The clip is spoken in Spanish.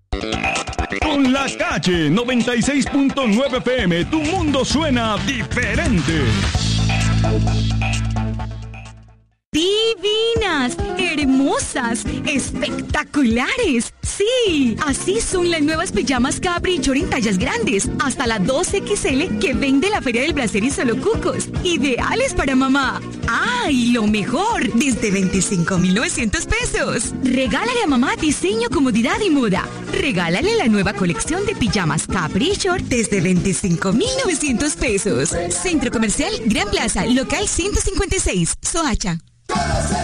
Con La Calle 96.9 FM, tu mundo suena diferente. Divinas, hermosas, espectaculares. Sí, así son las nuevas pijamas Caprichor en tallas grandes, hasta la 2XL que vende la Feria del Placer y Solo Cucos. Ideales para mamá. ¡Ah, y lo mejor! Desde 25,900 pesos. Regálale a mamá diseño, comodidad y moda. Regálale la nueva colección de pijamas Caprichor desde 25,900 pesos. Centro Comercial Gran Plaza, local 156, Soacha.